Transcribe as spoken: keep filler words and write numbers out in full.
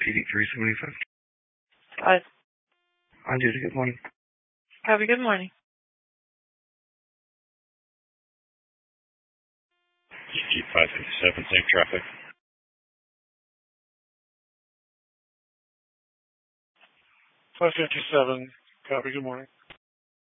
eighty-three seventy-five. Hi. Hi, Judy. Good morning. Have a good morning. G five fifty-seven, same traffic. five fifty-seven, copy, good morning.